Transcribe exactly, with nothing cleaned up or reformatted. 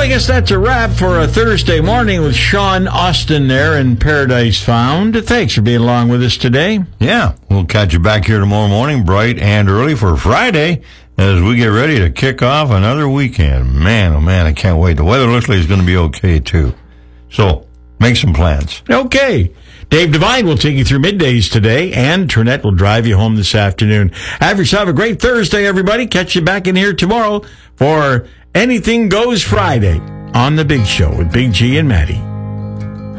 guess that's a wrap for a Thursday morning with Sean Austin there in Paradise Found. Thanks for being along with us today. Yeah, we'll catch you back here tomorrow morning, bright and early for Friday, as we get ready to kick off another weekend. Man, oh man, I can't wait. The weather looks like it's going to be okay, too. So, make some plans. Okay. Dave Devine will take you through middays today, and Trinette will drive you home this afternoon. Have yourself a great Thursday, everybody. Catch you back in here tomorrow for Anything Goes Friday on The Big Show with Big G and Maddie.